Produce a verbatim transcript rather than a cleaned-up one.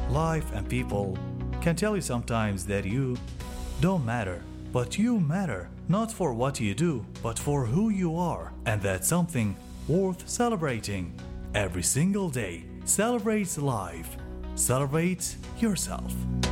Life and people can tell you sometimes that you don't matter, but you matter, not for what you do, but for who you are, and that's something worth celebrating. Every single day, celebrate life. Celebrate yourself.